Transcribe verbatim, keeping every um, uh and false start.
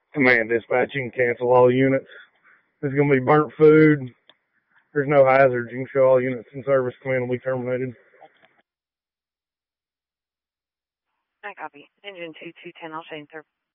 Command dispatch, you can cancel all units. There's going to be burnt food. There's no hazards. You can show all units in service. Command will be terminated. I copy. Engine two two ten, I'll show you in service.